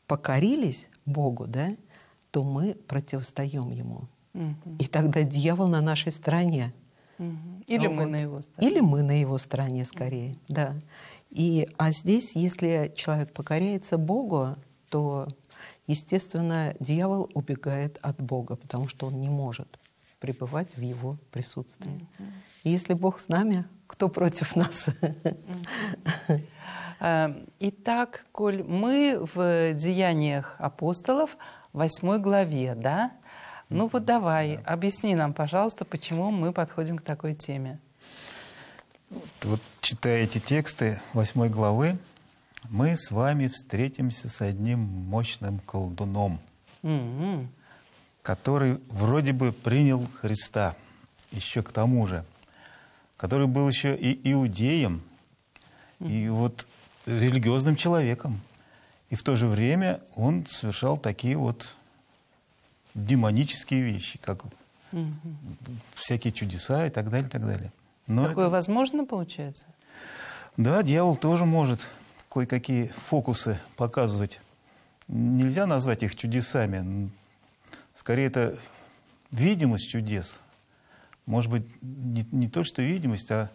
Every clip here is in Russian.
покорились Богу, да, то мы противостоим Ему. Мгм. И тогда дьявол на нашей стороне. Мгм. Или мы Вот. на его стороне. Или мы на его стороне скорее, да. А здесь, если человек покоряется Богу, то, естественно, дьявол убегает от Бога, потому что он не может пребывать в его присутствии. И если Бог с нами, кто против нас? Итак, Коль, мы в «Деяниях апостолов» 8 главе, да? Ну вот давай, объясни нам, пожалуйста, почему мы подходим к такой теме. Вот читая эти тексты 8 главы, мы с вами встретимся с одним мощным колдуном, М-м. который вроде бы принял Христа, еще к тому же, который был еще и иудеем, и вот религиозным человеком. И в то же время он совершал такие вот демонические вещи, как всякие чудеса и так далее, и так далее. Но Такое возможно, получается? да, дьявол тоже может кое-какие фокусы показывать. Нельзя назвать их чудесами. Скорее, это видимость чудес. Может быть, не то, что видимость, а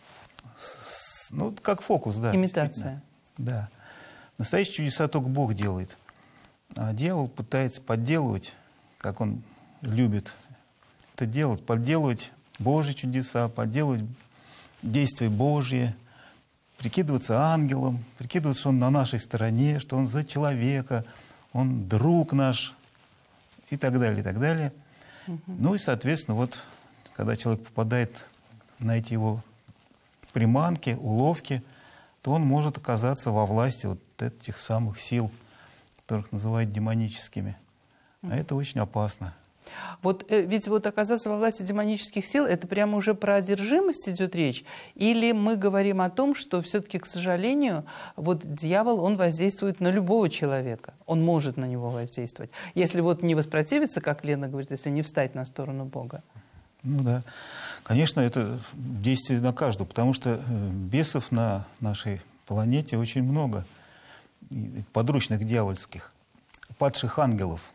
ну, как фокус, да. Имитация. Да. Настоящие чудеса только Бог делает. А дьявол пытается подделывать, как он любит это делать, подделывать Божьи чудеса, подделывать действия Божьи, прикидываться ангелом, прикидываться, что он на нашей стороне, что он за человека, он друг наш и так далее, и так далее. Ну и, соответственно, вот, когда человек попадает на эти его приманки, уловки, то он может оказаться во власти вот этих самых сил, которых называют демоническими. А это очень опасно. Вот ведь вот оказаться во власти демонических сил, это прямо уже про одержимость идет речь? Или мы говорим о том, что все-таки, к сожалению, вот дьявол, он воздействует на любого человека, он может на него воздействовать. Если вот не воспротивиться, как Лена говорит, если не встать на сторону Бога. Ну да. Конечно, это действие на каждого, потому что бесов на нашей планете очень много, подручных дьявольских, падших ангелов.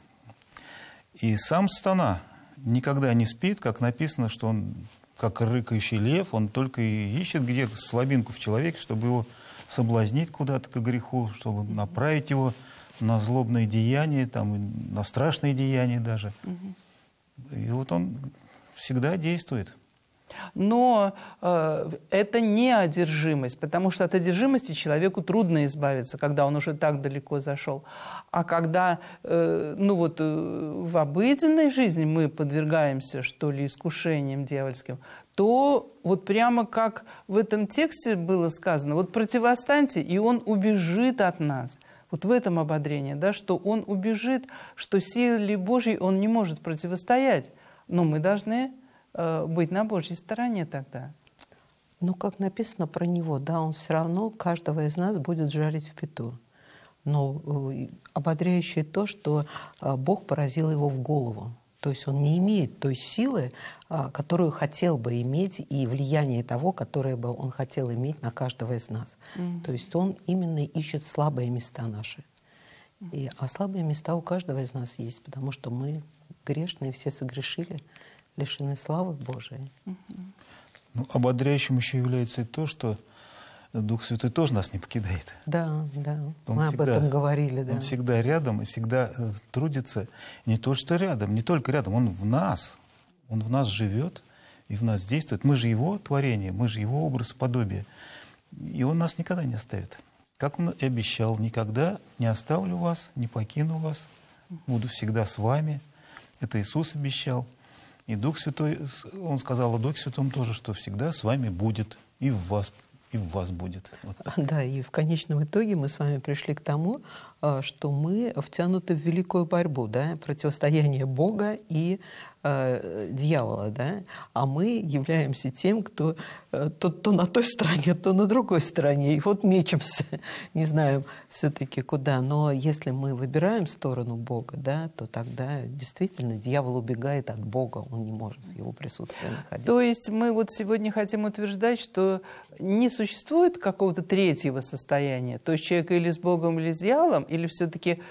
И сам сатана никогда не спит, как написано, что он, как рыкающий лев, он только и ищет где слабинку в человеке, чтобы его соблазнить куда-то к греху, чтобы направить его на злобные деяния, там, на страшные деяния даже. И вот он всегда действует. Но это не одержимость, потому что от одержимости человеку трудно избавиться, когда он уже так далеко зашел. А когда в обыденной жизни мы подвергаемся, что ли, искушениям дьявольским, то вот прямо как в этом тексте было сказано, вот противостаньте, и он убежит от нас. Вот в этом ободрение, да, что он убежит, что силе Божьей он не может противостоять. Но мы должны быть на Божьей стороне тогда. Ну, как написано про него, да, он все равно каждого из нас будет жарить в пяту. Но ободряющее то, что Бог поразил его в голову. То есть он не имеет той силы, которую хотел бы иметь, и влияния того, которое бы он хотел иметь на каждого из нас. То есть он именно ищет слабые места наши. А слабые места у каждого из нас есть, потому что мы грешные, все согрешили, лишены славы Божией. Ну, ободряющим еще является и то, что Дух Святой тоже нас не покидает. Да, да. Он Мы всегда, об этом говорили, да. Он всегда рядом и всегда трудится. Не то, что рядом, не только рядом, он в нас. Он в нас живет и в нас действует. Мы же его творение, мы же его образ и подобие. И он нас никогда не оставит. Как он и обещал, никогда не оставлю вас, не покину вас, буду всегда с вами. Это Иисус обещал. И Дух Святой, он сказал о Духе Святом тоже, что всегда с вами будет, и в вас будет. Вот так. Да, и в конечном итоге мы с вами пришли к тому, что мы втянуты в великую борьбу, да, противостояние Бога и дьявола, да, а мы являемся тем, кто то на той стороне, то на другой стороне, и вот мечемся, не знаем все-таки куда, но если мы выбираем сторону Бога, да, то тогда действительно дьявол убегает от Бога, он не может в его присутствии находиться. То есть мы вот сегодня хотим утверждать, что не существует какого-то третьего состояния, то есть человек или с Богом, или с дьяволом, или все-таки